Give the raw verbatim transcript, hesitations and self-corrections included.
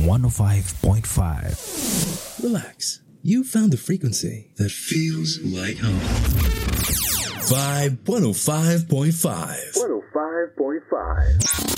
one oh five point five. Relax. You found the frequency that feels like home. Vibe one oh five point five. one oh five point five.